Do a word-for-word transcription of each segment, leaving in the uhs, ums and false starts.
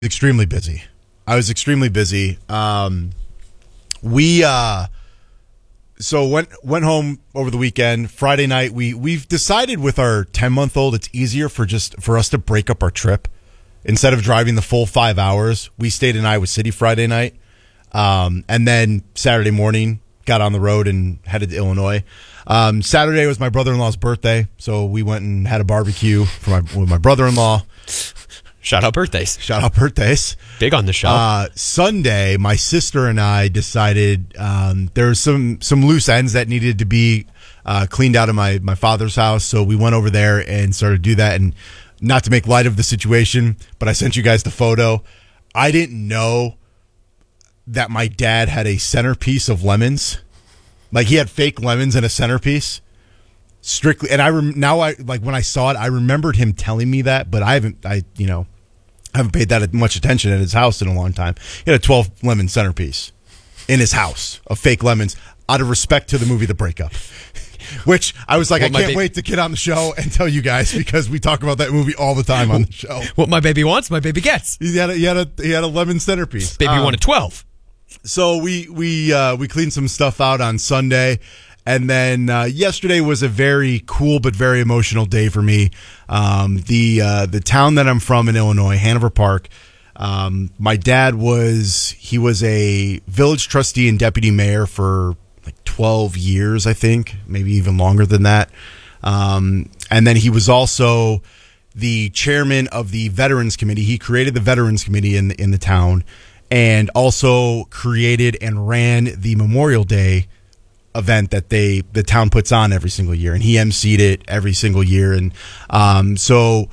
Extremely busy. I was extremely busy. Um, we uh, so went went home over the weekend. Friday night, we we've decided with our ten month old, it's easier for just for us to break up our trip instead of driving the full five hours. We stayed in Iowa City Friday night, um, and then Saturday morning got on the road and headed to Illinois. Um, Saturday was my brother in law's birthday, so we went and had a barbecue for my with my brother in law. Shout out birthdays. Shout out birthdays. Big on the show. Uh, Sunday, my sister and I decided um, there were some some loose ends that needed to be uh, cleaned out of my, my father's house. So we went over there and started to do that. And not to make light of the situation, but I sent you guys the photo. I didn't know that my dad had a centerpiece of lemons. Like he had fake lemons in a centerpiece. Strictly, and I rem- now I like when I saw it, I remembered him telling me that, but I haven't, I you know, I haven't paid that much attention at his house in a long time. He had a twelve lemon centerpiece in his house of fake lemons, out of respect to the movie The Breakup, which I was like, What I my can't ba- wait to get on the show and tell you guys because we talk about that movie all the time on the show. What my baby wants, my baby gets. He had a, he had a, he had a lemon centerpiece. Baby Um, wanted twelve. So we we uh, we cleaned some stuff out on Sunday, and then uh, yesterday was a very cool but very emotional day for me. Um, the uh, the town that I'm from in Illinois, Hanover Park. Um, my dad was he was a village trustee and deputy mayor for like twelve years, I think, maybe even longer than that. Um, and then he was also the chairman of the Veterans Committee. He created the Veterans Committee in the, in the town. And also created and ran the Memorial Day event that they the town puts on every single year, and he emceed it every single year. And um, so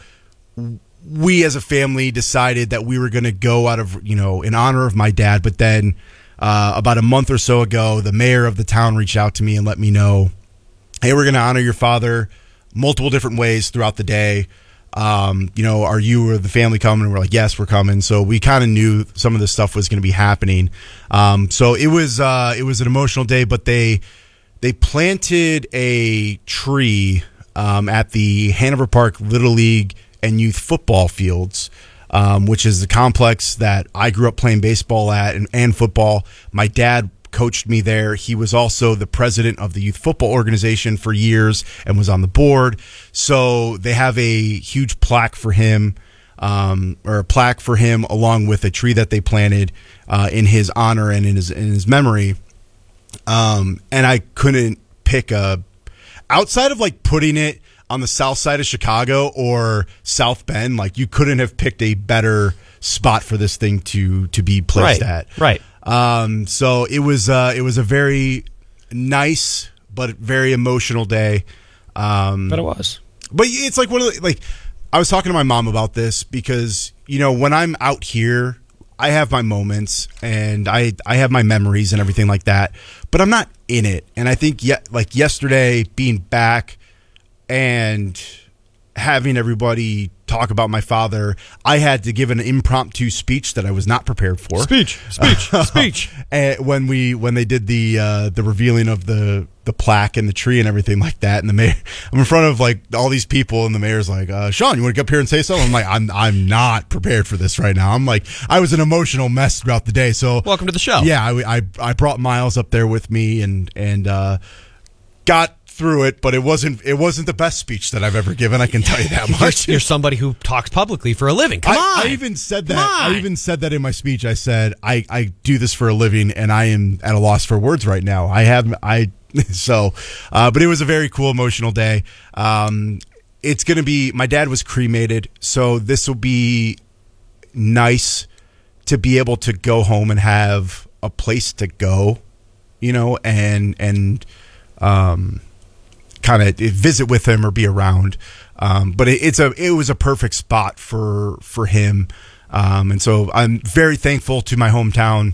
we, as a family, decided that we were going to go out of you know in honor of my dad. But then uh, about a month or so ago, the mayor of the town reached out to me and let me know, "Hey, we're going to honor your father multiple different ways throughout the day. Um, you know, are you or the family coming?" And we're like, "Yes, we're coming." So we kind of knew some of this stuff was going to be happening. Um, so it was uh, it was an emotional day, but they they planted a tree um, at the Hanover Park Little League and Youth Football fields, um, which is the complex that I grew up playing baseball at and, and football. My dad coached me there. He was also the president of the youth football organization for years and was on the board. So they have a huge plaque for him, um, or a plaque for him, along with a tree that they planted uh, in his honor and in his in his memory. Um, and I couldn't pick a outside of like putting it on the south side of Chicago or South Bend. Like you couldn't have picked a better spot for this thing to to be placed Right, at. right. Um, so it was uh, it was a very nice but very emotional day. Um, But it was. but it's like one of the, like I was talking to my mom about this because you know when I'm out here, I have my moments and I I have my memories and everything like that, but I'm not in it. And I think yet like yesterday being back and having everybody talk about my father, I had to give an impromptu speech that I was not prepared for. Speech, speech, speech. And when we when they did the uh, the revealing of the the plaque and the tree and everything like that, and the mayor, I'm in front of like all these people, and the mayor's like, uh, "Sean, you want to get up here and say something?" I'm like, "I'm I'm not prepared for this right now." I'm like, I was an emotional mess throughout the day. So Welcome to the show. yeah, I I, I brought Miles up there with me and and uh, got through it, but it wasn't it wasn't the best speech that I've ever given. I can tell you that You're, much. you're somebody who talks publicly for a living. Come I, on. I even said Come that. on. I even said that in my speech. I said I, I do this for a living, and I am at a loss for words right now. I have I so, uh, but it was a very cool, emotional day. Um, it's gonna be. My dad was cremated, so this will be nice to be able to go home and have a place to go, you know, and and um. kind of visit with him or be around, um, but it, it's a it was a perfect spot for for him, um, and so I'm very thankful to my hometown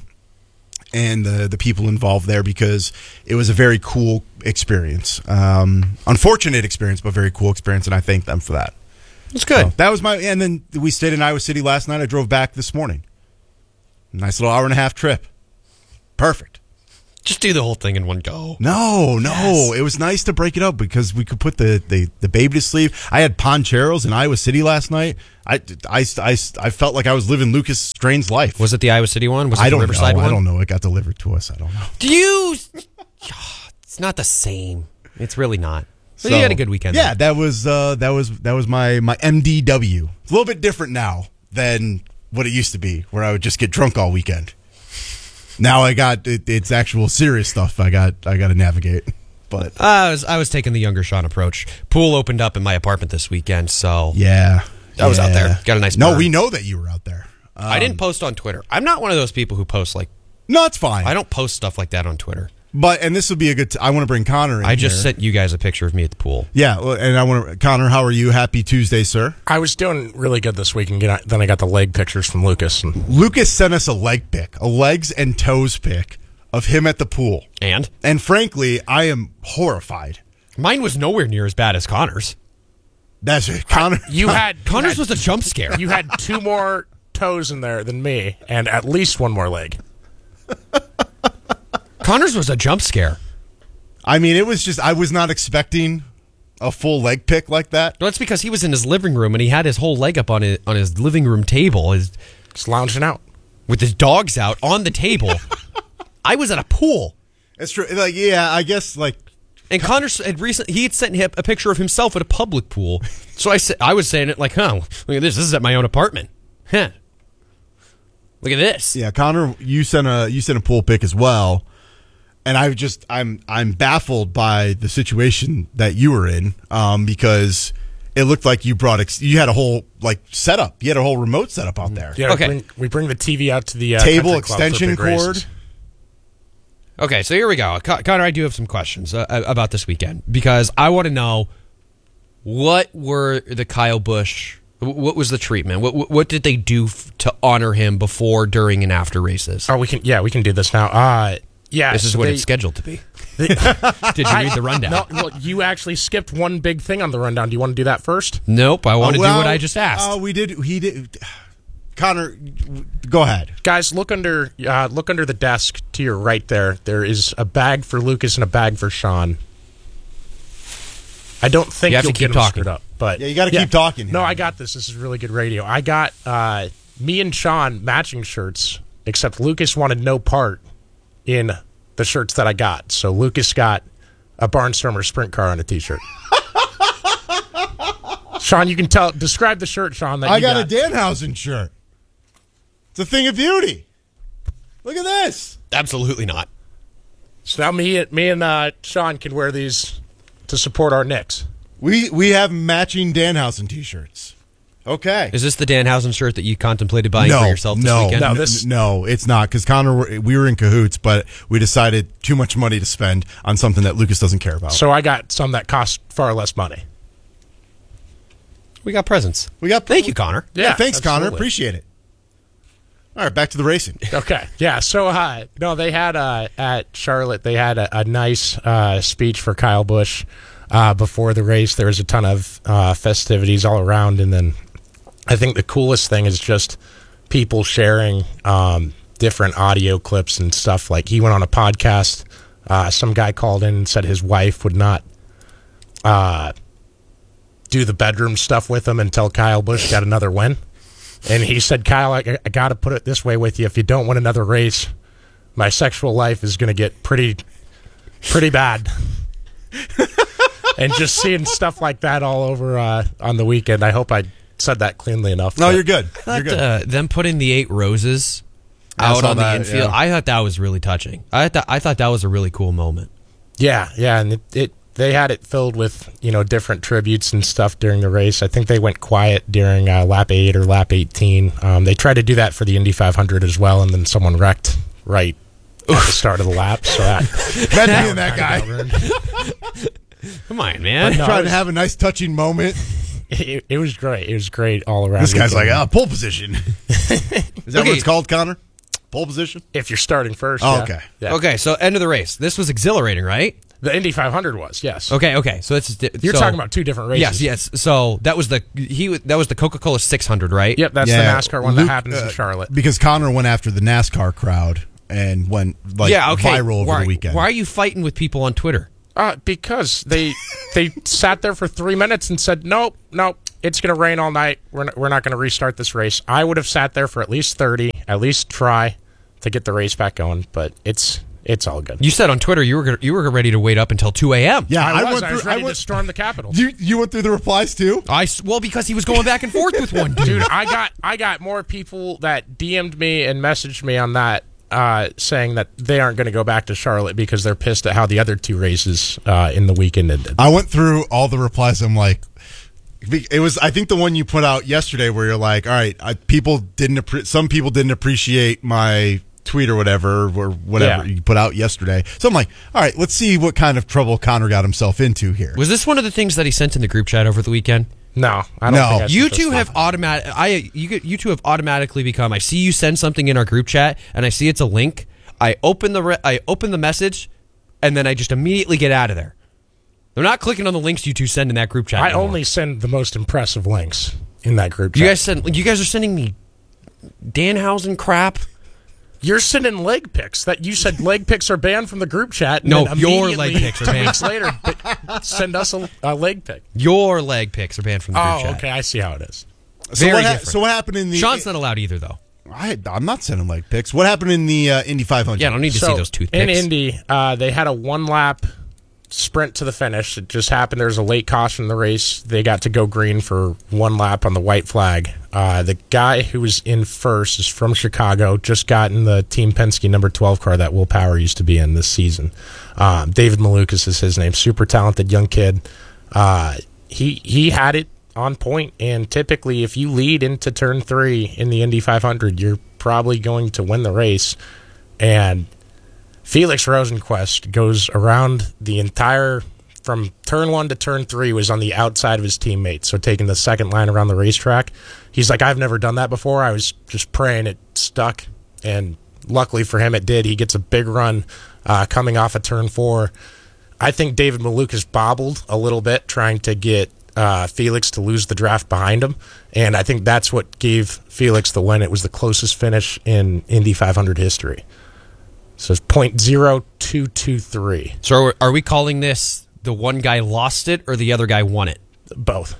and the the people involved there because it was a very cool experience, um, unfortunate experience, but very cool experience, and I thank them for that. It's good. So that was my, and then we stayed in Iowa City last night. I drove back this morning. Nice little hour and a half trip. Perfect. Just do the whole thing in one go. No, no. Yes. It was nice to break it up because we could put the, the, the baby to sleep. I had poncheros in Iowa City last night. I, I, I, I felt like I was living Lucas Strain's life. Was it the Iowa City one? Was it I the don't Riverside know. one? I don't know. It got delivered to us. I don't know. Do you? It's not the same. It's really not. So you had a good weekend. Yeah, then. that was uh, that was that was my my M D W. It's a little bit different now than what it used to be, where I would just get drunk all weekend. Now I got it, it's actual serious stuff. I got I got to navigate. But Uh, I was I was taking the younger Sean approach. Pool opened up in my apartment this weekend, so yeah, I was out yeah. there. Got a nice No, burn. we know that you were out there. Um, I didn't post on Twitter. I'm not one of those people who post like No, it's fine. I don't post stuff like that on Twitter. But and this would be a good. T- I want to bring Connor in. I just here. sent you guys a picture of me at the pool. Yeah, well, and I want to. Connor, how are you? Happy Tuesday, sir. I was doing really good this week, and get- then I got the leg pictures from Lucas. And Lucas sent us a leg pic, a legs and toes pic of him at the pool. And And frankly, I am horrified. mine was nowhere near as bad as Connor's. That's it. Connor. you had Connor's you was a jump scare. had, you had two more toes in there than me, and at least one more leg. Connor's was a jump scare. I mean, it was just, I was not expecting a full leg pick like that. Well, that's because he was in his living room and he had his whole leg up on his on his living room table, his, Just lounging out. with his dogs out on the table. I was at a pool. It's true. Like, yeah, I guess, like, And Connor had recently he had sent him a picture of himself at a public pool. So I said I was saying it like, huh, look at this. This is at my own apartment. Huh. Look at this. yeah, Connor, you sent a you sent a pool pic as well, and I just I'm I'm baffled by the situation that you were in, um, because it looked like you brought ex- you had a whole like setup, you had a whole remote setup out there, Yeah, Okay. we bring, we bring the T V out to the uh, table country club for extension big cord. races. Okay, so here we go. Con- Connor, I do have some questions uh, about this weekend because I want to know what were the Kyle Busch, what was the treatment? What what did they do f- to honor him before, during, and after races? Oh, we can. Yeah, we can do this now. Uh, yeah, This is so what they- it's scheduled to be. they- Did you read the rundown? No, well, you actually skipped one big thing on the rundown. Do you want to do that first? Nope, I want to Oh, well, do what I just asked. Oh, we did. He did. Connor, go ahead. Guys, look under uh, look under the desk to your right there. There is a bag for Lucas and a bag for Sean. I don't think You have you'll to get keep them talking. screwed up, but Yeah, you gotta keep talking No, here. I got this. This is really good radio. I got uh, me and Sean matching shirts, except Lucas wanted no part in the shirts that I got. So Lucas got a Barnstormer sprint car on a T-shirt. Sean, you can tell. Describe the shirt, Sean. That I you got, got a Danhausen shirt. It's a thing of beauty. Look at this. Absolutely not. So now me and me and uh, Sean can wear these to support our Knicks. We we have matching Danhausen t-shirts. Okay. Is this the Danhausen shirt that you contemplated buying no, for yourself this no, weekend? No, n- this- no, it's not because Connor, we were in cahoots, but we decided too much money to spend on something that Lucas doesn't care about. So I got some that cost far less money. We got presents. we got. Thank you, Connor. Yeah, Yeah, thanks, Connor. absolutely. Appreciate it. All right, back to the racing. Okay. Yeah. So, uh, no, they had uh, at Charlotte, they had a, a nice uh, speech for Kyle Busch uh, before the race. There was a ton of uh, festivities all around. And then I think the coolest thing is just people sharing um, different audio clips and stuff. Like he went on a podcast. Uh, some guy called in and said his wife would not uh, do the bedroom stuff with him until Kyle Busch got another win. And he said, Kyle, I, I got to put it this way with you. If you don't win another race, my sexual life is going to get pretty, pretty bad. And just seeing stuff like that all over uh, on the weekend, I hope I said that cleanly enough. No, but- you're good. I You're thought, good. uh, them putting the eight roses I out saw on that, the infield, yeah. I thought that was really touching. I thought I thought that was a really cool moment. Yeah, yeah, and it, it they had it filled with you know different tributes and stuff during the race. I think they went quiet during uh, lap eight or lap eighteen. Um, they tried to do that for the Indy five hundred as well, and then someone wrecked right at the start of the lap. So that Imagine being that guy. Come on, man. no, Trying it to was- have a nice touching moment. it, it was great. It was great all around. This guy's like, weekend. ah, pole position. Is that Okay. what it's called, Connor? Pole position? If you're starting first, Oh, yeah. okay. Yeah. Okay, so end of the race. This was exhilarating, right? The Indy five hundred was yes. Okay, okay. So it's You're so- talking about two different races. Yes, yes. So that was the he that was the Coca-Cola six hundred, right? Yep, that's Yeah. the NASCAR one Luke, that happens uh, in Charlotte. Because Connor went after the NASCAR crowd and went like yeah, okay. viral over why, the weekend. Why are you fighting with people on Twitter? Uh, because they they sat there for three minutes and said, nope, nope, it's going to rain all night. We're not, we're not going to restart this race. I would have sat there for at least thirty, at least try to get the race back going, but it's it's all good. You said on Twitter you were gonna, you were ready to wait up until two a.m. Yeah, I, I, was. went I through. was ready I went, to storm the Capitol. you you went through the replies too. I s- well because he was going back and forth with one dude. Dude, I got I got more people that D M'd me and messaged me on that uh, saying that they aren't going to go back to Charlotte because they're pissed at how the other two races uh, in the weekend ended. I went through all the replies. I'm like, it was. I think the one you put out yesterday, where you're like, all right, I, people didn't. Appre- some people didn't appreciate my tweet or whatever or whatever Yeah. you put out yesterday. So I'm like, all right, let's see what kind of trouble Connor got himself into here. Was this one of the things that he sent in the group chat over the weekend? No, I don't No. think I You sent this two one. have automatic. I you get- you two have automatically become. I see you send something in our group chat, and I see it's a link. I open the re- I open the message, and then I just immediately get out of there. They're not clicking on the links you two send in that group chat. I anymore. only send the most impressive links in that group chat. You guys send. You guys are sending me Danhausen crap. You're sending leg pics. That you said leg pics are banned from the group chat. And No, then your immediately, leg pics are two banned. weeks later, but send us a, a leg pic. Your leg picks are banned from the group Oh, chat. okay. I see how it is. So Very what, ha- different. so what happened in the? Sean's not allowed either, though. I, I'm not sending leg pics. What happened in the uh, Indy five hundred? Yeah, I don't need to So, see those toothpicks. in Indy, uh, they had a one lap sprint to the finish. It just happened. There was a late caution in the race. They got to go green for one lap on the white flag. Uh, the guy who was in first is from Chicago. Just got in the Team Penske number twelve car that Will Power used to be in this season. Um, David Malukas is his name. Super talented young kid. Uh, he he had it on point, and typically if you lead into turn three in the Indy five hundred, you're probably going to win the race. And Felix Rosenquist goes around the entire, from turn one to turn three, was on the outside of his teammates, so taking the second line around the racetrack. He's like, I've never done that before. I was just praying it stuck, and luckily for him it did. He gets a big run uh, coming off of turn four. I think David Malukas bobbled a little bit trying to get uh, Felix to lose the draft behind him, and I think that's what gave Felix the win. It was the closest finish in Indy five hundred history. So it's point zero two two three. So are we calling this the one guy lost it or the other guy won it? Both.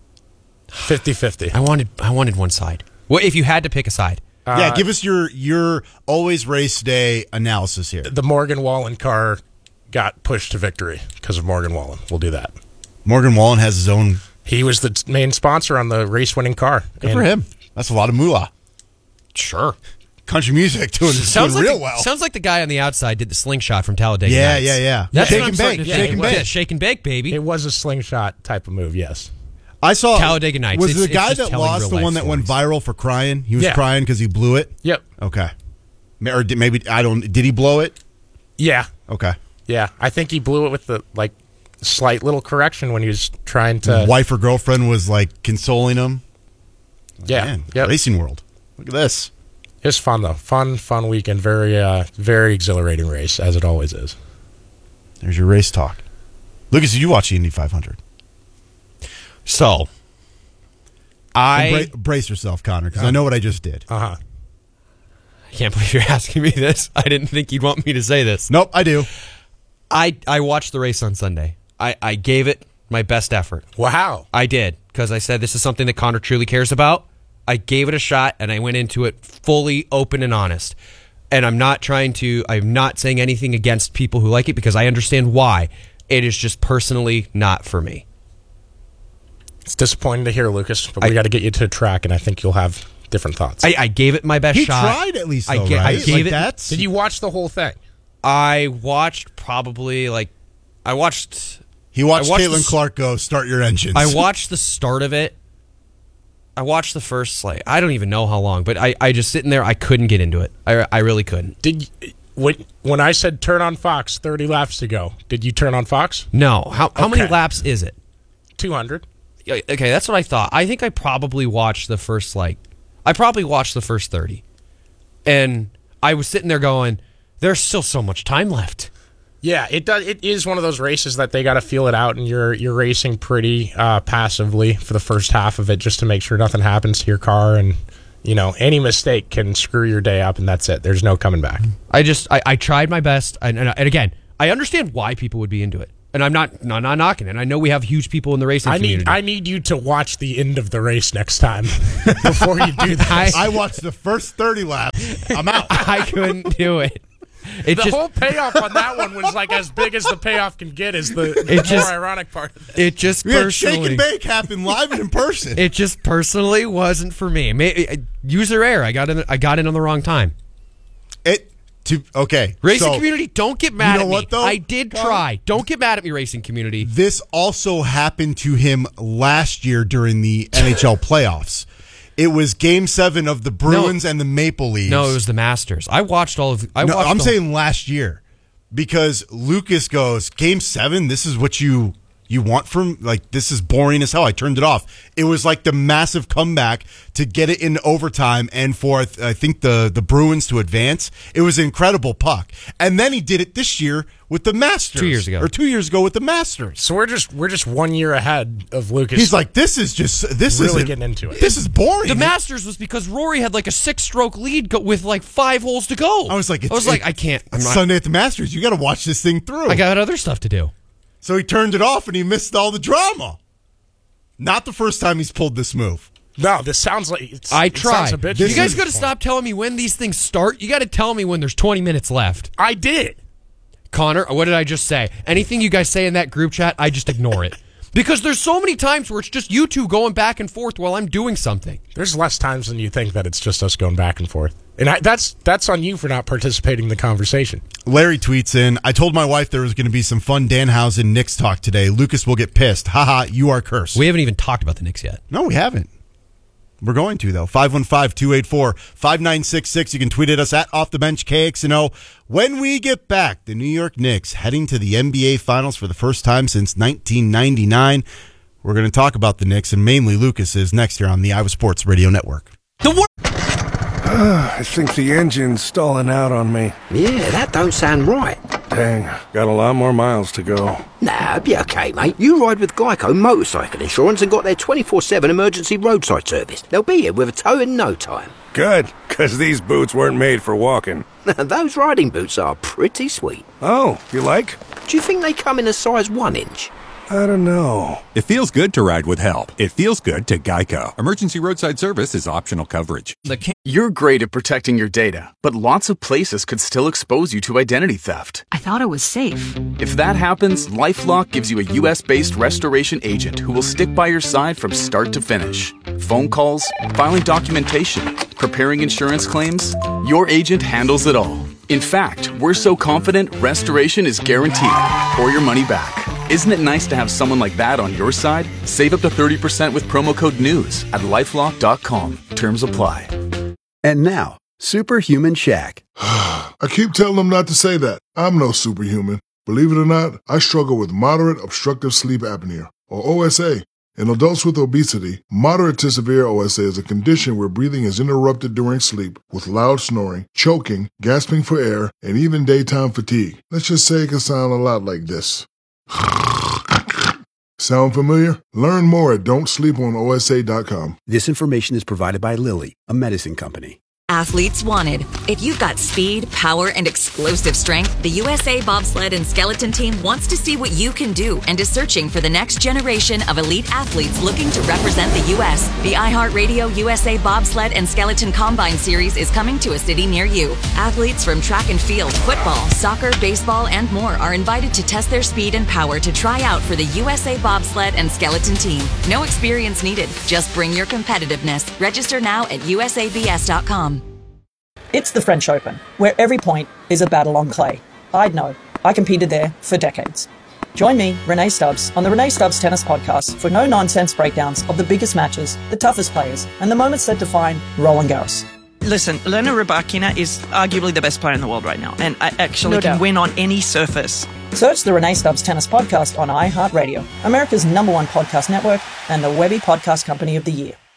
fifty-fifty. I wanted I wanted one side. Well, if you had to pick a side. yeah, give us your your always race day analysis here. The Morgan Wallen car got pushed to victory because of Morgan Wallen. We'll do that. Morgan Wallen has his own. He was the main sponsor on the race-winning car. Good for him. That's a lot of moolah. Sure. Country music doing, Sounds doing like real the, well. Sounds like the guy on the outside did the slingshot from Talladega Yeah, Nights. yeah, yeah. That's Shake what I'm and starting bake, to shake think. and Yeah, bake. shake and bake, baby. It was a slingshot type of move, yes. I saw Talladega Nights. Was It's- the it's guy just that telling lost real the life one that went stories. viral for crying? He was Yeah. crying because he blew it. Yep. Okay. Or did, maybe I don't. Did he blow it? Yeah. Okay. Yeah. I think he blew it with the, like, slight little correction when he was trying to... Wife or girlfriend was like consoling him. Yeah. Man, Yep. racing world. Look at this. It was fun, though. Fun, fun weekend. Very, uh, very exhilarating race, as it always is. There's your race talk. Lucas, did you watch the Indy five hundred? So, I Bra- brace yourself, Connor, because I know what I just did. Uh-huh. I can't believe you're asking me this. I didn't think you'd want me to say this. Nope, I do. I, I watched the race on Sunday. I, I gave it my best effort. Wow. I did, because I said this is something that Connor truly cares about. I gave it a shot, and I went into it fully open and honest. And I'm not trying to, I'm not saying anything against people who like it, because I understand why. It is just personally not for me. It's disappointing to hear, Lucas, but we I- got to get you to track, and I think you'll have different thoughts. I, I gave it my best He shot. tried at least, I though, ga- I right? gave like it- that's Did you watch the whole thing? I watched probably, like, I watched... He watched I watched Caitlin the s- Clark go start your engines. I watched the start of it. I watched the first, like, I don't even know how long, but I, I just sitting there, I couldn't get into it. I, I really couldn't. Did you, when when I said turn on Fox thirty laps to go, did you turn on Fox? No. How how many Okay. laps is it? two hundred. Yeah, okay, that's what I thought. I think I probably watched the first, like, I probably watched the first thirty. And I was sitting there going, there's still so much time left. Yeah, it does. It is one of those races that they got to feel it out, and you're you're racing pretty uh, passively for the first half of it, just to make sure nothing happens to your car, and you know, any mistake can screw your day up, and that's it. There's no coming back. I just, I, I tried my best. And, and, and again, I understand why people would be into it. And I'm not, not, not knocking it. I know we have huge people in the racing I community. need, I need you to watch the end of the race next time before you do that. I, I watched the first thirty laps. I'm out. I couldn't do it. It the just, whole payoff on that one was like as big as the payoff can get. Is the, the It more just- ironic part of it. it just We had shake personally, and bake happen live and in person. it just personally wasn't for me. May, user error. I got in. I got in on the wrong time. It to okay. Racing so community, don't get mad you know at me. what, though, I did Carl? try. Don't get mad at me, racing community. This also happened to him last year during the N H L playoffs. It was Game Seven of the Bruins No. and the Maple Leafs. No, it was the Masters. I watched all of. I No, watched I'm the- saying last year because Lucas goes Game Seven. This is what you you want from like this is boring as hell. I turned it off. It was like the massive comeback to get it in overtime and for I think the the Bruins to advance. It was an incredible puck, and then he did it this year with the Masters Two years ago. or two years ago with the Masters. So we're just we're just one year ahead of Lucas. He's like, this is just this Really is getting into it. This is boring. The Masters was because Rory had like a six-stroke lead go- with like five holes to go. I was like, it's, I was like, it- I can't. I'm it's not. Sunday at the Masters. You got to watch this thing through. I got other stuff to do. So he turned it off and he missed all the drama. Not the first time he's pulled this move. No, this sounds like it's, I it sounds tried. a bitch. You This guys is- got to stop telling me when these things start. You got to tell me when there's twenty minutes left. I did. Connor, what did I just say? Anything you guys say in that group chat, I just ignore it. Because there's so many times where it's just you two going back and forth while I'm doing something. There's less times than you think that it's just us going back and forth, and I, that's that's on you for not participating in the conversation. Larry tweets in, I told my wife there was going to be some fun Danhausen Knicks talk today. Lucas will get pissed. Haha, you are cursed. We haven't even talked about the Knicks yet. no, we haven't. We're going to, though. five one five, two eight four, five nine six six. You can tweet at us at Off the Bench K X N O. When we get back, the New York Knicks heading to the N B A Finals for the first time since nineteen ninety-nine. We're going to talk about the Knicks, and mainly Lucas is next here on the Iowa Sports Radio Network. The wor- I think the engine's stalling out on me. Yeah, that don't sound right. Dang, got a lot more miles to go. Nah, be okay, mate. You ride with Geico Motorcycle Insurance and got their twenty-four seven emergency roadside service. They'll be here with a tow in no time. Good, because these boots weren't made for walking. Those riding boots are pretty sweet. Oh, you like? Do you think they come in a size one inch? I don't know. It feels good to ride with help. It feels good to Geico. Emergency roadside service is optional coverage. You're great at protecting your data, but lots of places could still expose you to identity theft. I thought it was safe. If that happens, LifeLock gives you a U S-based restoration agent who will stick by your side from start to finish. Phone calls, filing documentation, preparing insurance claims, your agent handles it all. In fact, we're so confident restoration is guaranteed or your money back. Isn't it nice to have someone like that on your side? Save up to thirty percent with promo code NEWS at lifelock dot com. Terms apply. And now, Superhuman Shaq. I keep telling them not to say that. I'm no superhuman. Believe it or not, I struggle with moderate obstructive sleep apnea, or O S A. In adults with obesity, moderate to severe O S A is a condition where breathing is interrupted during sleep with loud snoring, choking, gasping for air, and even daytime fatigue. Let's just say it can sound a lot like this. Sound familiar? Learn more at don't sleep on O S A dot com. This information is provided by Lilly, a medicine company. Athletes wanted. If you've got speed, power, and explosive strength, the U S A Bobsled and Skeleton Team wants to see what you can do and is searching for the next generation of elite athletes looking to represent the U S. The iHeartRadio U S A Bobsled and Skeleton Combine Series is coming to a city near you. Athletes from track and field, football, soccer, baseball, and more are invited to test their speed and power to try out for the U S A Bobsled and Skeleton Team. No experience needed. Just bring your competitiveness. Register now at U S A B S dot com. It's the French Open, where every point is a battle on clay. I'd know. I competed there for decades. Join me, Renee Stubbs, on the Renee Stubbs Tennis Podcast for no-nonsense breakdowns of the biggest matches, the toughest players, and the moments that define Roland Garros. Listen, Elena Rybakina is arguably the best player in the world right now, and I actually No can doubt. win on any surface. Search the Renee Stubbs Tennis Podcast on iHeartRadio, America's number one podcast network and the Webby Podcast Company of the Year.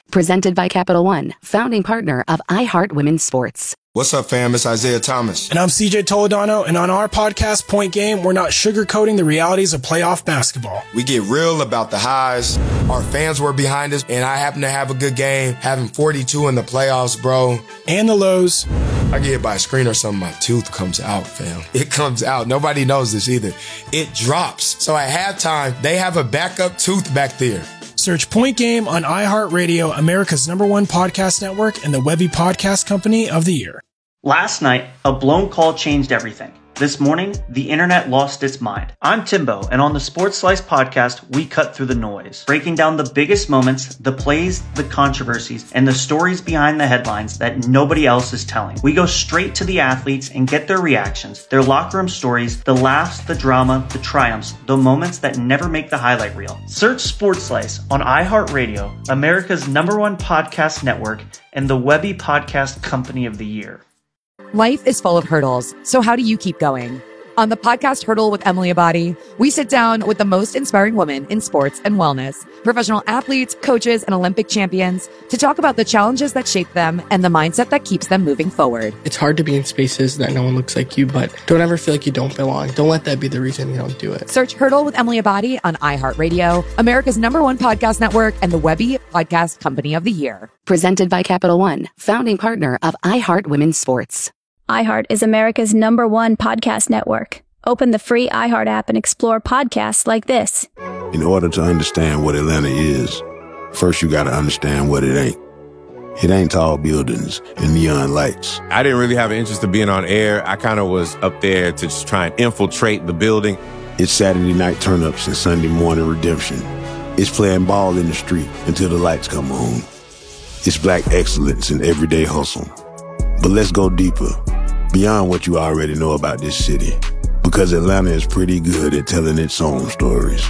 Presented by Capital One, founding partner of iHeart Women's Sports. What's up, fam? It's Isaiah Thomas. And I'm C J Toledano, and on our podcast, Point Game, we're not sugarcoating the realities of playoff basketball. We get real about the highs. Our fans were behind us, and I happen to have a good game, having forty-two in the playoffs, bro. And the lows. I get hit by a screen or something, my tooth comes out, fam. It comes out. Nobody knows this either. It drops. So at halftime, they have a backup tooth back there. Search Point Game on iHeartRadio, America's number one podcast network, and the Webby Podcast Company of the Year. Last night, a blown call changed everything. This morning, the internet lost its mind. I'm Timbo, and on the Sports Slice podcast, we cut through the noise, breaking down the biggest moments, the plays, the controversies, and the stories behind the headlines that nobody else is telling. We go straight to the athletes and get their reactions, their locker room stories, the laughs, the drama, the triumphs, the moments that never make the highlight reel. Search Sports Slice on iHeartRadio, America's number one podcast network, and the Webby Podcast Company of the Year. Life is full of hurdles, so how do you keep going? On the podcast Hurdle with Emily Abadi, we sit down with the most inspiring women in sports and wellness, professional athletes, coaches, and Olympic champions to talk about the challenges that shape them and the mindset that keeps them moving forward. It's hard to be in spaces that no one looks like you, but don't ever feel like you don't belong. Don't let that be the reason you don't do it. Search Hurdle with Emily Abadi on iHeartRadio, America's number one podcast network, and the Webby Podcast Company of the Year. Presented by Capital One, founding partner of iHeart Women's Sports. iHeart is America's number one podcast network. Open the free iHeart app and explore podcasts like this. In order to understand what Atlanta is, first you got to understand what it ain't. It ain't tall buildings and neon lights. I didn't really have an interest in being on air. I kind of was up there to just try and infiltrate the building. It's Saturday night turn-ups and Sunday morning redemption. It's playing ball in the street until the lights come on. It's black excellence in everyday hustle. But let's go deeper, beyond what you already know about this city, because Atlanta is pretty good at telling its own stories.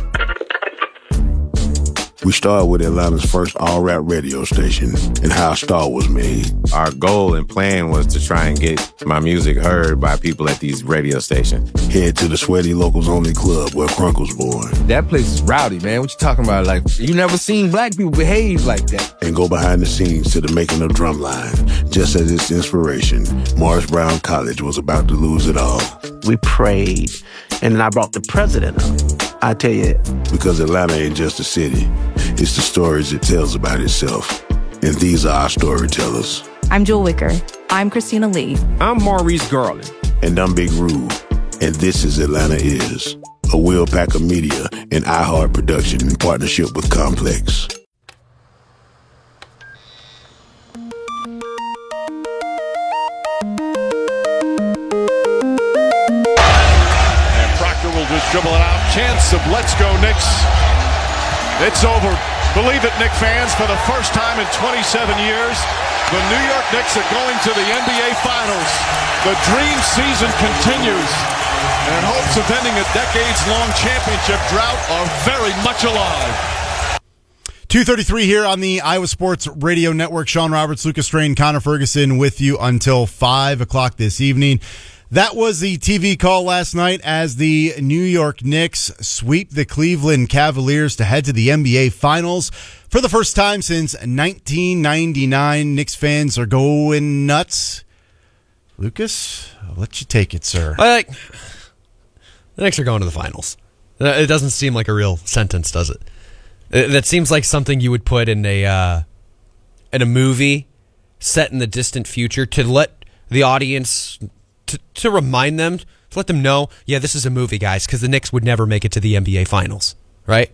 We started with Atlanta's first all-rap radio station and how a star was made. Our goal and plan was to try and get my music heard by people at these radio stations. Head to the Sweaty Locals Only Club where Crunk was born. That place is rowdy, man. What you talking about? Like, you never seen black people behave like that. And go behind the scenes to the making of Drumline. Just as its inspiration, Morris Brown College was about to lose it all. We prayed, and I brought the president up. I tell you. Because Atlanta ain't just a city. It's the stories it tells about itself. And these are our storytellers. I'm Jewel Wicker. I'm Christina Lee. I'm Maurice Garland. And I'm Big Rube. And this is Atlanta Is, a Will Packer Media and iHeart production in partnership with Complex. Just dribble it out. Chance of let's go Knicks. It's over. Believe it, Knicks fans, for the first time in twenty-seven years, the New York Knicks are going to the N B A Finals. The dream season continues, and hopes of ending a decades-long championship drought are very much alive. two thirty-three here on the Iowa Sports Radio Network. Sean Roberts, Lucas Strain, Connor Ferguson with you until five o'clock this evening. That was the T V call last night as the New York Knicks sweep the Cleveland Cavaliers to head to the N B A Finals for the first time since nineteen ninety-nine. Knicks fans are going nuts. Lucas, I'll let you take it, sir. I like, the Knicks are going to the Finals. It doesn't seem like a real sentence, does it? That seems like something you would put in a uh, in a movie set in the distant future to let the audience... To, to remind them, to let them know, yeah, this is a movie, guys, because the Knicks would never make it to the N B A Finals, right?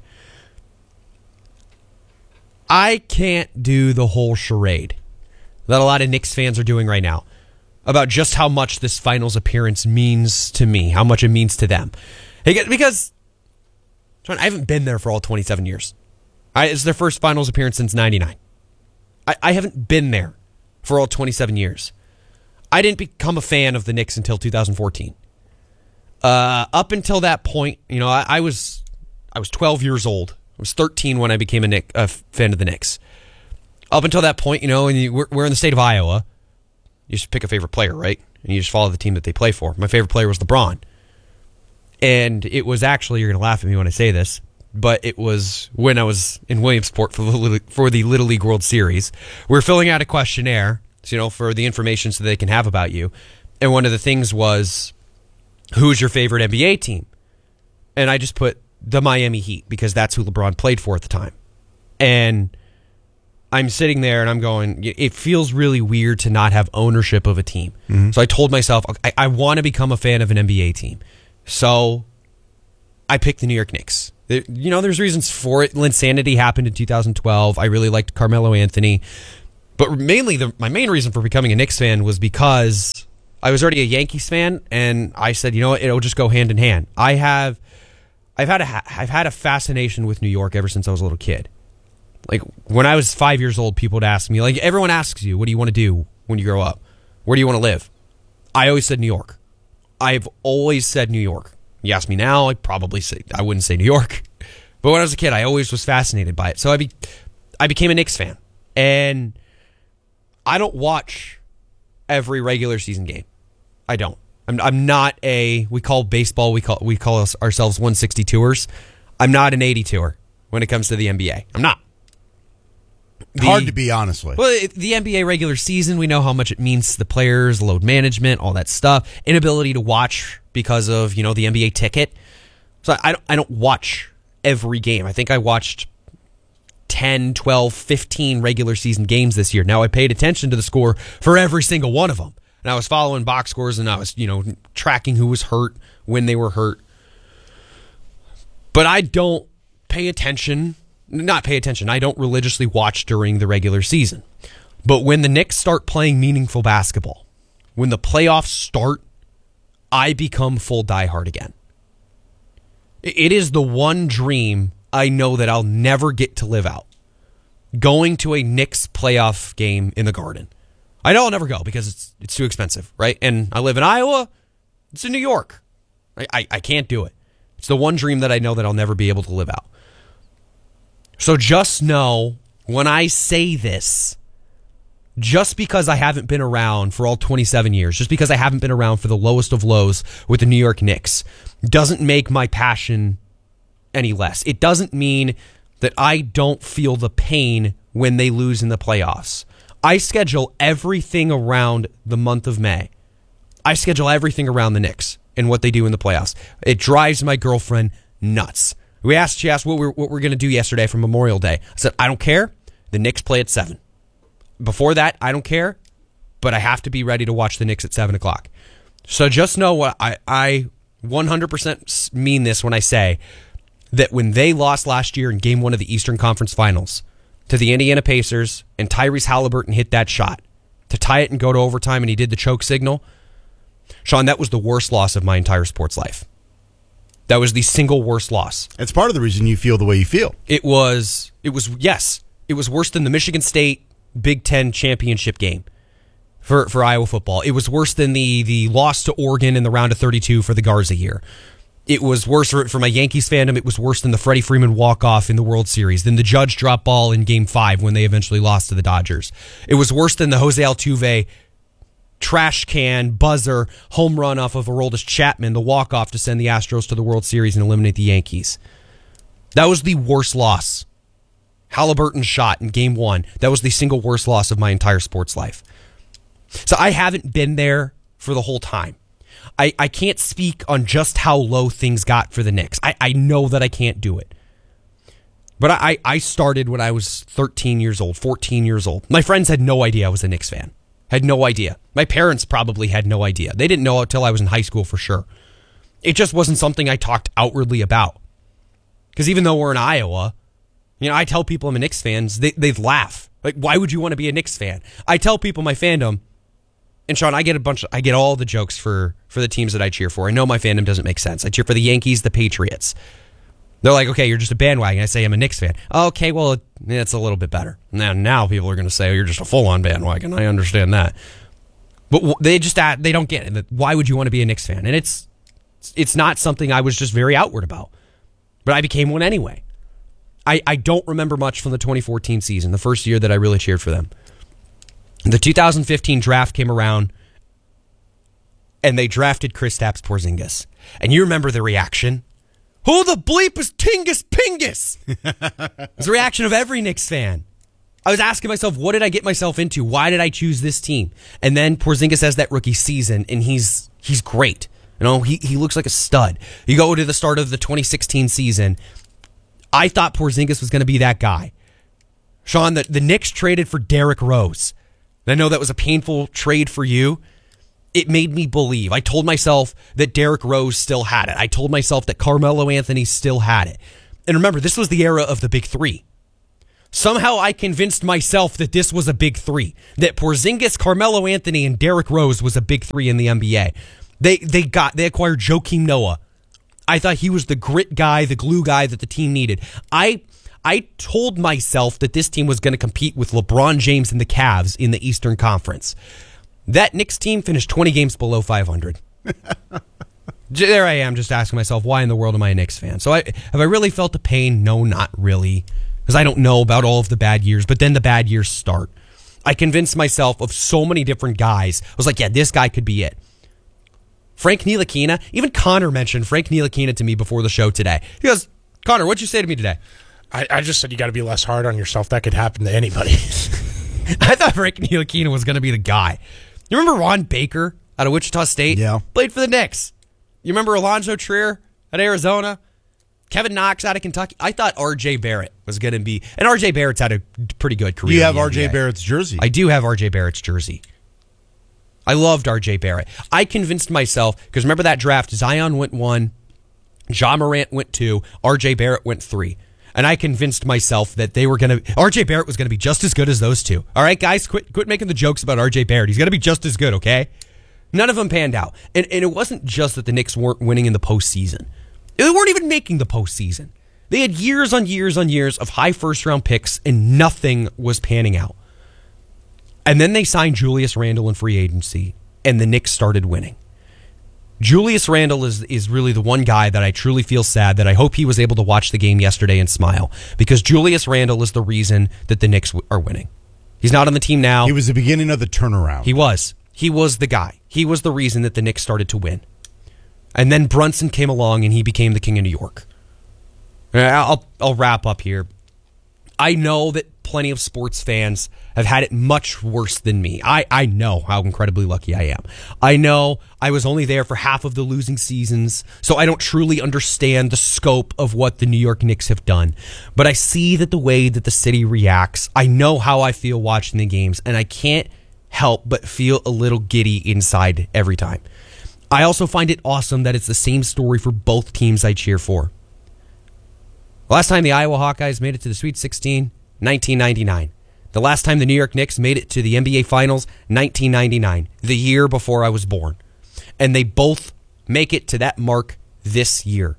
I can't do the whole charade that a lot of Knicks fans are doing right now about just how much this Finals appearance means to me, how much it means to them. Because John, I haven't been there for all twenty-seven years. I, it's their first Finals appearance since ninety-nine. I, I haven't been there for all twenty-seven years. I didn't become a fan of the Knicks until two thousand fourteen. Uh, up until that point, you know, I, I was I was twelve years old. I was thirteen when I became a, Nick, a fan of the Knicks. Up until that point, you know, and you, we're, we're in the state of Iowa. You just pick a favorite player, right? And you just follow the team that they play for. My favorite player was LeBron. And it was actually, you're going to laugh at me when I say this, but it was when I was in Williamsport for the, for the Little League World Series. We were filling out a questionnaire, you know, for the information so they can have about you. And one of the things was, who's your favorite N B A team? And I just put the Miami Heat because that's who LeBron played for at the time. And I'm sitting there and I'm going, it feels really weird to not have ownership of a team. Mm-hmm. So I told myself, I, I want to become a fan of an N B A team. So I picked the New York Knicks. There, you know, there's reasons for it. Linsanity happened in two thousand twelve. I really liked Carmelo Anthony. But mainly, the, my main reason for becoming a Knicks fan was because I was already a Yankees fan, and I said, you know what, it'll just go hand in hand. I have, I've had a, I've had a fascination with New York ever since I was a little kid. Like, when I was five years old, people would ask me, like, everyone asks you, what do you want to do when you grow up? Where do you want to live? I always said New York. I've always said New York. You ask me now, I'd probably say, I wouldn't say New York. But when I was a kid, I always was fascinated by it. So I, be, I became a Knicks fan. And I don't watch every regular season game. I don't. I'm, I'm not a, we call baseball, we call we call us ourselves one sixty-twoers. I'm not an eighty-twoer when it comes to the N B A. I'm not. The, Hard to be, honestly. Well, it, the N B A regular season, we know how much it means to the players, load management, all that stuff. Inability to watch because of, you know, the N B A ticket. So I don't, I don't watch every game. I think I watched ten, twelve, fifteen regular season games this year. Now, I paid attention to the score for every single one of them. And I was following box scores, and I was, you know, tracking who was hurt, when they were hurt. But I don't pay attention, not pay attention, I don't religiously watch during the regular season. But when the Knicks start playing meaningful basketball, when the playoffs start, I become full diehard again. It is the one dream I know that I'll never get to live out. Going to a Knicks playoff game in the Garden. I know I'll never go because it's it's too expensive, right? And I live in Iowa. It's in New York. I, I, I can't do it. It's the one dream that I know that I'll never be able to live out. So just know, when I say this, just because I haven't been around for all twenty-seven years, just because I haven't been around for the lowest of lows with the New York Knicks, doesn't make my passion any less. It doesn't mean that I don't feel the pain when they lose in the playoffs. I schedule everything around the month of May. I schedule everything around the Knicks and what they do in the playoffs. It drives my girlfriend nuts. We asked, she asked what we're, what we're going to do yesterday for Memorial Day. I said, I don't care. The Knicks play at seven. Before that, I don't care, but I have to be ready to watch the Knicks at seven o'clock. So just know what I, I one hundred percent mean this when I say that when they lost last year in game one of the Eastern Conference Finals to the Indiana Pacers, and Tyrese Halliburton hit that shot to tie it and go to overtime, and he did the choke signal. Sean, that was the worst loss of my entire sports life. That was the single worst loss. It's part of the reason you feel the way you feel. It was, it was, yes, it was worse than the Michigan State Big Ten championship game for, for Iowa football. It was worse than the, the loss to Oregon in the round of thirty-two for the Garza year. It was worse for, for my Yankees fandom. It was worse than the Freddie Freeman walk-off in the World Series, than the Judge drop ball in Game five when they eventually lost to the Dodgers. It was worse than the Jose Altuve trash can, buzzer, home run off of Aroldis Chapman, the walk-off to send the Astros to the World Series and eliminate the Yankees. That was the worst loss. Halliburton's shot in Game one, that was the single worst loss of my entire sports life. So I haven't been there for the whole time. I, I can't speak on just how low things got for the Knicks. I, I know that I can't do it. But I, I started when I was thirteen years old, fourteen years old. My friends had no idea I was a Knicks fan. Had no idea. My parents probably had no idea. They didn't know until I was in high school for sure. It just wasn't something I talked outwardly about. Because even though we're in Iowa, you know, I tell people I'm a Knicks fan, they, they laugh. Like, why would you want to be a Knicks fan? I tell people my fandom, and Sean, I get a bunch of, I get all the jokes for, for the teams that I cheer for. I know my fandom doesn't make sense. I cheer for the Yankees, the Patriots. They're like, okay, you're just a bandwagon. I say I'm a Knicks fan. Okay, well, it's a little bit better. Now, now people are going to say, oh, you're just a full-on bandwagon. I understand that. But they just, they don't get it. Why would you want to be a Knicks fan? And it's, it's not something I was just very outward about. But I became one anyway. I, I don't remember much from the twenty fourteen season, the first year that I really cheered for them. The two thousand fifteen draft came around, and they drafted Kristaps Porzingis. And you remember the reaction Who the bleep is Tingus Pingus? It's the reaction of every Knicks fan. I was asking myself, what did I get myself into? Why did I choose this team? And then Porzingis has that rookie season, and he's he's great. You know, he, he looks like a stud. You go to the start of the twenty sixteen season, I thought Porzingis was going to be that guy. Sean, the, the Knicks traded for Derrick Rose. I know that was a painful trade for you. It made me believe. I told myself that Derrick Rose still had it. I told myself that Carmelo Anthony still had it. And remember, this was the era of the big three. Somehow I convinced myself that this was a big three. That Porzingis, Carmelo Anthony, and Derrick Rose was a big three in the N B A. They they got they acquired Joakim Noah. I thought he was the grit guy, the glue guy that the team needed. I I told myself that this team was going to compete with LeBron James and the Cavs in the Eastern Conference. That Knicks team finished twenty games below five hundred. There I am just asking myself, why in the world am I a Knicks fan? So I, have I really felt the pain? No, not really. Because I don't know about all of the bad years, but then the bad years start. I convinced myself of so many different guys. I was like, yeah, this guy could be it. Frank Ntilikina, even Connor mentioned Frank Ntilikina to me before the show today. He goes, Connor, what'd you say to me today? I, I just said you got to be less hard on yourself. That could happen to anybody. I thought Frank Ntilikina was going to be the guy. You remember Ron Baker out of Wichita State? Yeah. Played for the Knicks. You remember Alonzo Trier at Arizona? Kevin Knox out of Kentucky. I thought R J Barrett was going to be, and R J Barrett's had a pretty good career. You have R J N B A. Barrett's jersey. I do have R J Barrett's jersey. I loved R J Barrett. I convinced myself, because remember that draft, Zion went one, Ja Morant went two, R J Barrett went three. And I convinced myself that they were going to, R J Barrett was going to be just as good as those two. All right, guys, quit quit making the jokes about R J Barrett. He's going to be just as good, okay? None of them panned out. And, and it wasn't just that the Knicks weren't winning in the postseason. They weren't even making the postseason. They had years on years on years of high first-round picks, and nothing was panning out. And then they signed Julius Randle in free agency, and the Knicks started winning. Julius Randle is is really the one guy that I truly feel sad that I hope he was able to watch the game yesterday and smile, because Julius Randle is the reason that the Knicks are winning. He's not on the team now. He was the beginning of the turnaround. He was. He was the guy. He was the reason that the Knicks started to win. And then Brunson came along and he became the king of New York. I'll I'll wrap up here. I know that plenty of sports fans have had it much worse than me. I, I know how incredibly lucky I am. I know I was only there for half of the losing seasons, so I don't truly understand the scope of what the New York Knicks have done. But I see that the way that the city reacts, I know how I feel watching the games, and I can't help but feel a little giddy inside every time. I also find it awesome that it's the same story for both teams I cheer for. Last time the Iowa Hawkeyes made it to the Sweet sixteen, nineteen ninety-nine. The last time the New York Knicks made it to the N B A Finals, nineteen ninety-nine, the year before I was born. And they both make it to that mark this year.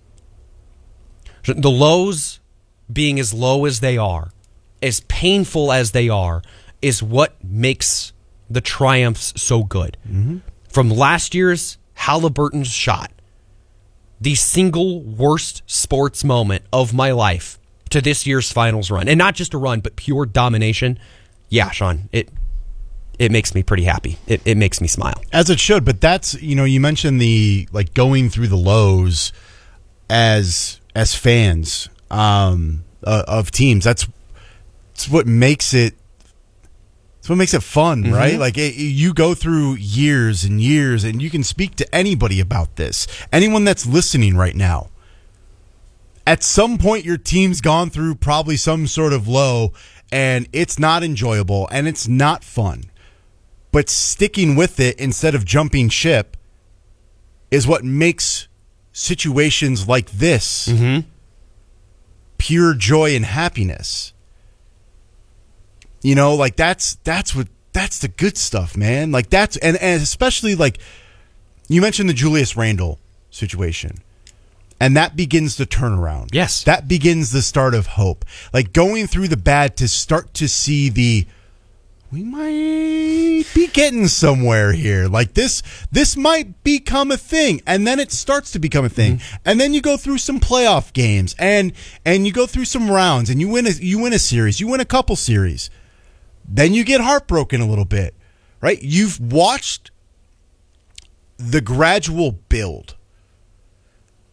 The lows being as low as they are, as painful as they are, is what makes the triumphs so good. Mm-hmm. From last year's Halliburton's shot, the single worst sports moment of my life, to this year's finals run. And not just a run, but pure domination. Yeah, Sean, it it makes me pretty happy. It it makes me smile. As it should, but that's, you know, you mentioned the, like, going through the lows as as fans um, uh, of teams. That's, that's what makes it That's what makes it fun, mm-hmm. right? Like, it, you go through years and years, and you can speak to anybody about this. Anyone that's listening right now. At some point, your team's gone through probably some sort of low, and it's not enjoyable, and it's not fun. But sticking with it instead of jumping ship is what makes situations like this mm-hmm. pure joy and happiness. You know, like that's that's what that's the good stuff, man. Like that's and, and especially like you mentioned the Julius Randle situation. And that begins the turnaround. Yes. That begins the start of hope. Like going through the bad to start to see the we might be getting somewhere here. Like this this might become a thing. And then it starts to become a thing. Mm-hmm. And then you go through some playoff games and and you go through some rounds and you win a you win a series. You win a couple series. Then you get heartbroken a little bit, right? You've watched the gradual build.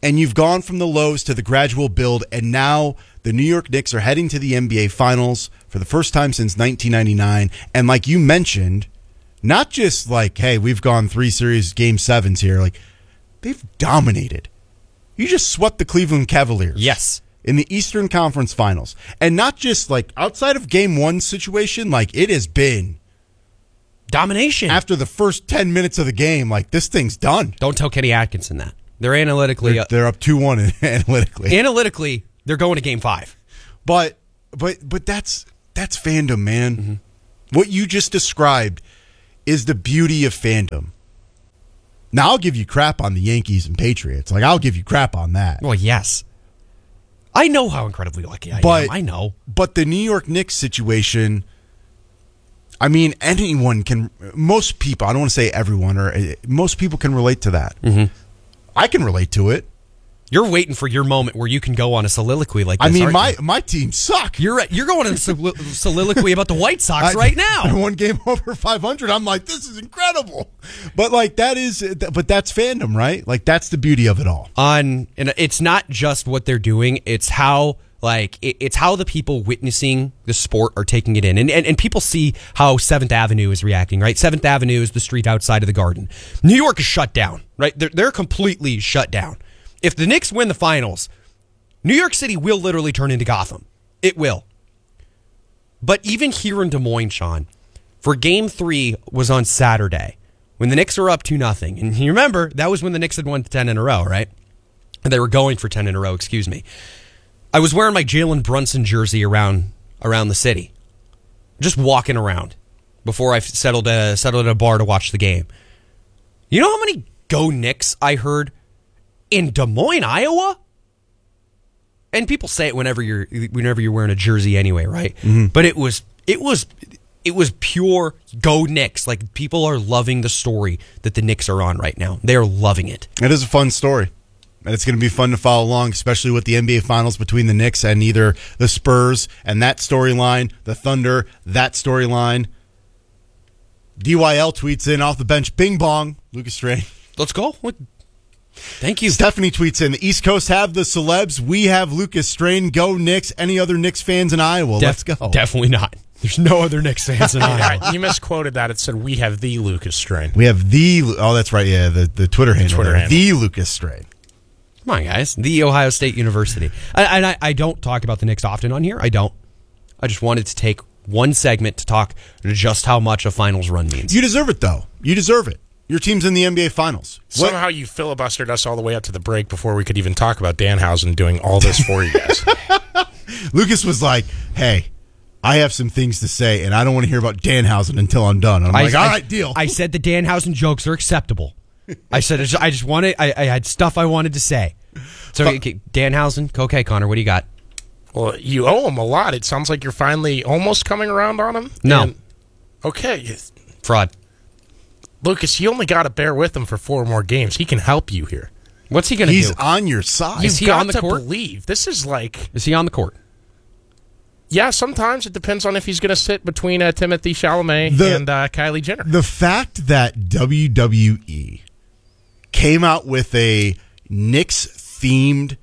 and you've gone from the lows to the gradual build, and now the New York Knicks are heading to the N B A Finals for the first time since nineteen ninety-nine. And like you mentioned, not just like, hey, we've gone three series game sevens here. Like, they've dominated. You just swept the Cleveland Cavaliers. Yes. In the Eastern Conference Finals. And not just like outside of game one situation, like it has been domination. After the first ten minutes of the game, like this thing's done. Don't tell Kenny Atkinson that. They're analytically They're, they're up two one analytically. Analytically, they're going to game five. But but but that's that's fandom, man. Mm-hmm. What you just described is the beauty of fandom. Now, I'll give you crap on the Yankees and Patriots. Like, I'll give you crap on that. Well, yes. I know how incredibly lucky I but, am. I know. But the New York Knicks situation, I mean, anyone can, most people, I don't want to say everyone, or most people can relate to that. Mm-hmm. I can relate to it. You're waiting for your moment where you can go on a soliloquy like this. I mean, aren't my, you? my team suck. You're you're going on a sol- soliloquy about the White Sox I, right now. I won game over five hundred. I'm like, this is incredible. But like that is, but that's fandom, right? Like that's the beauty of it all. On and it's not just what they're doing; it's how like it, it's how the people witnessing the sport are taking it in, and, and and people see how Seventh Avenue is reacting. Right, Seventh Avenue is the street outside of the Garden. New York is shut down. Right, they're they're completely shut down. If the Knicks win the finals, New York City will literally turn into Gotham. It will. But even here in Des Moines, Sean, for game three was on Saturday when the Knicks were up two nothing. And you remember, that was when the Knicks had won ten in a row, right? And they were going for ten in a row, excuse me. I was wearing my Jalen Brunson jersey around around the city. Just walking around before I settled, uh, settled at a bar to watch the game. You know how many Go Knicks I heard in Des Moines, Iowa? And people say it whenever you're whenever you're wearing a jersey anyway, right? Mm-hmm. But it was it was it was pure Go Knicks. Like people are loving the story that the Knicks are on right now. They're loving it. It is a fun story. And it's going to be fun to follow along, especially with the N B A Finals between the Knicks and either the Spurs and that storyline, the Thunder, that storyline. D Y L tweets in off the bench, bing bong, Lucas Strain. Let's go. What? Thank you. Stephanie tweets in, the East Coast have the celebs. We have Lucas Strain. Go Knicks. Any other Knicks fans in Iowa? Def- Let's go. Definitely not. There's no other Knicks fans in Iowa. You misquoted that. It said we have the Lucas Strain. We have the, oh, that's right. Yeah, the, the Twitter handle. Twitter there, handle. The Lucas Strain. Come on, guys. The Ohio State University. And I, I don't talk about the Knicks often on here. I don't. I just wanted to take one segment to talk just how much a finals run means. You deserve it, though. You deserve it. Your team's in the N B A Finals. What? Somehow you filibustered us all the way up to the break before we could even talk about Danhausen doing all this for you guys. Lucas was like, hey, I have some things to say, and I don't want to hear about Danhausen until I'm done. I'm I, like, all I, right, deal. I said the Danhausen jokes are acceptable. I said I just, I just wanted, I, I had stuff I wanted to say. So, okay, Danhausen, okay, Connor, what do you got? Well, you owe him a lot. It sounds like you're finally almost coming around on him. No. And, okay. Fraud. Lucas, you only got to bear with him for four more games. He can help you here. What's he going to do? He's on your side. You've Is he got on the to court? believe. This is like... Is he on the court? Yeah, sometimes. It depends on if he's going to sit between uh, Timothy Chalamet The- and uh, Kylie Jenner. The fact that W W E came out with a Knicks-themed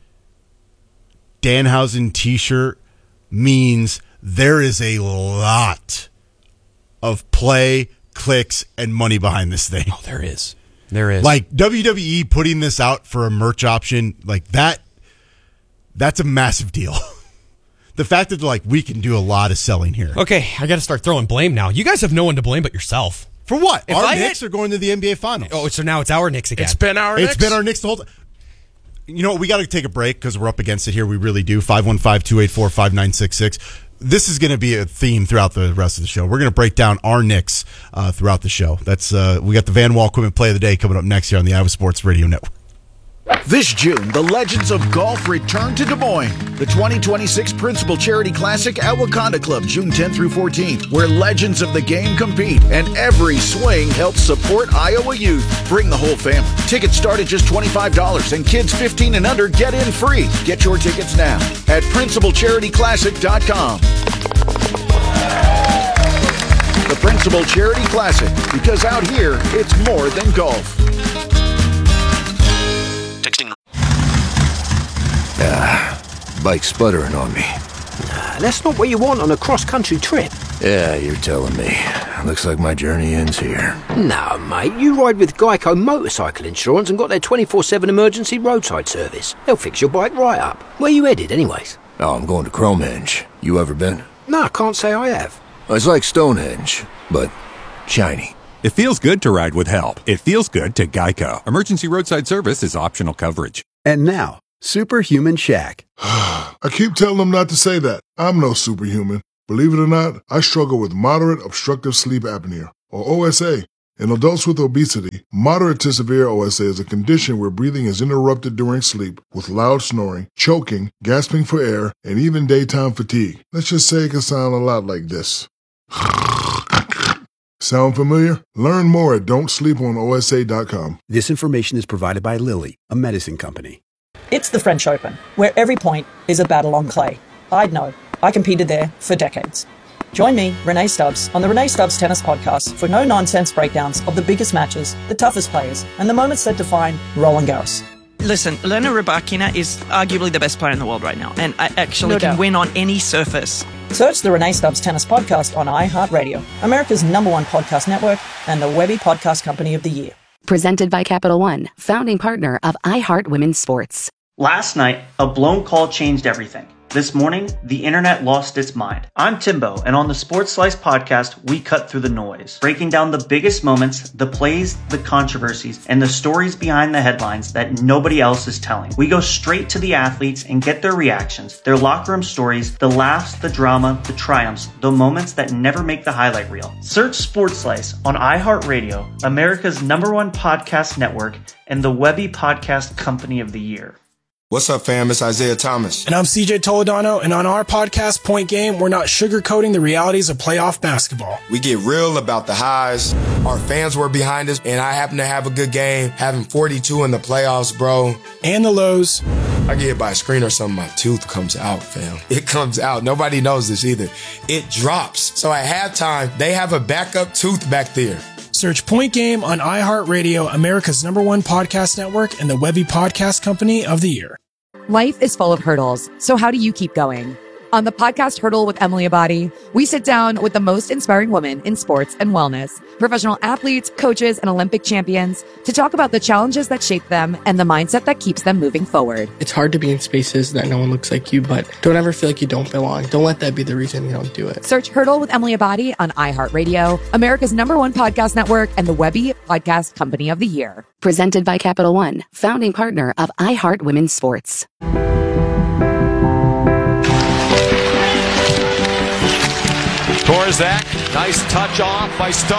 Danhausen t-shirt means there is a lot of play, clicks, and money behind this thing. Oh, there is. There is. Like, W W E putting this out for a merch option, like that, that's a massive deal. The fact that, like, we can do a lot of selling here. Okay, I got to start throwing blame now. You guys have no one to blame but yourself. For what? If Our I Knicks had- are going to the N B A Finals. Oh, so now it's our Knicks again. It's been our It's Knicks. been our Knicks the whole time. You know what? We got to take a break because we're up against it here. We really do. five one five, two eight four, five nine six six. This is going to be a theme throughout the rest of the show. We're going to break down our Knicks uh, throughout the show. That's uh, we got the Van Wall Equipment Play of the Day coming up next here on the Iowa Sports Radio Network. This June, the Legends of Golf return to Des Moines. The twenty twenty-six Principal Charity Classic at Wakanda Club, June tenth through fourteenth, where legends of the game compete and every swing helps support Iowa youth. Bring the whole family. Tickets start at just twenty-five dollars and kids fifteen and under get in free. Get your tickets now at principal charity classic dot com. The Principal Charity Classic, because out here, it's more than golf. Texting. Ah, bike's sputtering on me. Nah, that's not what you want on a cross-country trip. Yeah, you're telling me. Looks like my journey ends here. No, mate, you ride with Geico Motorcycle Insurance and got their twenty-four seven emergency roadside service. They'll fix your bike right up. Where you headed, anyways? Oh, I'm going to Cromhenge. You ever been? No, I can't say I have. It's like Stonehenge, but shiny. It feels good to ride with help. It feels good to Geico. Emergency roadside service is optional coverage. And now, Superhuman Shaq. I keep telling them not to say that. I'm no superhuman. Believe it or not, I struggle with moderate obstructive sleep apnea, or O S A. In adults with obesity, moderate to severe O S A is a condition where breathing is interrupted during sleep with loud snoring, choking, gasping for air, and even daytime fatigue. Let's just say it can sound a lot like this. Sound familiar? Learn more at don't sleep on O S A dot com. This information is provided by Lilly, a medicine company. It's the French Open, where every point is a battle on clay. I'd know. I competed there for decades. Join me, Renee Stubbs, on the Renee Stubbs Tennis Podcast for no-nonsense breakdowns of the biggest matches, the toughest players, and the moments that define Roland Garros. Listen, Elena Rybakina is arguably the best player in the world right now, and I actually No can doubt. win on any surface. Search the Renee Stubbs Tennis Podcast on iHeartRadio, America's number one podcast network, and the Webby Podcast Company of the Year. Presented by Capital One, founding partner of iHeart Women's Sports. Last night, a blown call changed everything. This morning, the internet lost its mind. I'm Timbo, and on the Sports Slice podcast, we cut through the noise, breaking down the biggest moments, the plays, the controversies, and the stories behind the headlines that nobody else is telling. We go straight to the athletes and get their reactions, their locker room stories, the laughs, the drama, the triumphs, the moments that never make the highlight reel. Search Sports Slice on iHeartRadio, America's number one podcast network, and the Webby Podcast Company of the Year. What's up, fam? It's Isaiah Thomas. And I'm C J Toledano, and on our podcast, Point Game, we're not sugarcoating the realities of playoff basketball. We get real about the highs. Our fans were behind us, and I happen to have a good game, having forty-two in the playoffs, bro. And the lows. I get hit by a screen or something, my tooth comes out, fam. It comes out. Nobody knows this either. It drops. So at halftime, they have a backup tooth back there. Search Point Game on iHeartRadio, America's number one podcast network, and the Webby Podcast Company of the Year. Life is full of hurdles, so how do you keep going? On the podcast Hurdle with Emily Abadi, we sit down with the most inspiring women in sports and wellness, professional athletes, coaches, and Olympic champions to talk about the challenges that shape them and the mindset that keeps them moving forward. It's hard to be in spaces that no one looks like you, but don't ever feel like you don't belong. Don't let that be the reason you don't do it. Search Hurdle with Emily Abadi on iHeartRadio, America's number one podcast network, and the Webby Podcast Company of the Year. Presented by Capital One, founding partner of iHeart Women's Sports. Korzak, nice touch off by Stone.